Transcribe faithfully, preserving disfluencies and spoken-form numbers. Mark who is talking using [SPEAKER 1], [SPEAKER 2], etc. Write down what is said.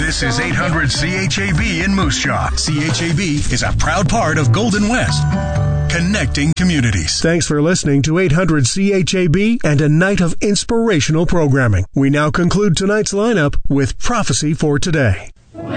[SPEAKER 1] This is eight hundred C H A B in Moose Jaw. C H A B is a proud part of Golden West, connecting communities.
[SPEAKER 2] Thanks for listening to eight hundred C H A B and a night of inspirational programming. We now conclude tonight's lineup with Prophecy for Today.